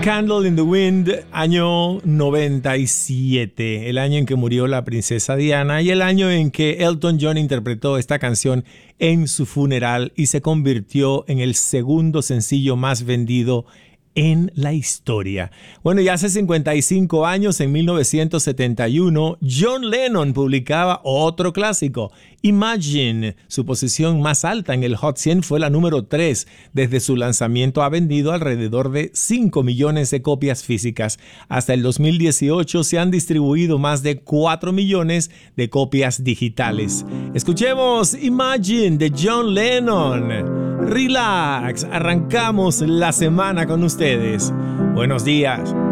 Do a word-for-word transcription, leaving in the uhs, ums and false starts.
Candle in the Wind, año noventa y siete, el año en que murió la princesa Diana y el año en que Elton John interpretó esta canción en su funeral y se convirtió en el segundo sencillo más vendido en la historia. Bueno, y hace cincuenta y cinco años, en mil novecientos setenta y uno, John Lennon publicaba otro clásico, Imagine. Su posición más alta en el Hot cien fue la número tres. Desde su lanzamiento ha vendido alrededor de cinco millones de copias físicas. Hasta el dos mil dieciocho se han distribuido más de cuatro millones de copias digitales. Escuchemos Imagine de John Lennon. Relax, arrancamos la semana con ustedes. Buenos días.